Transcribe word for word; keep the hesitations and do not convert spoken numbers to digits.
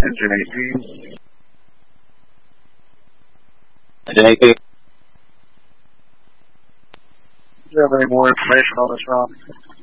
Engine eighteen. Engine eighteen. Do you have any more information on this, Ron?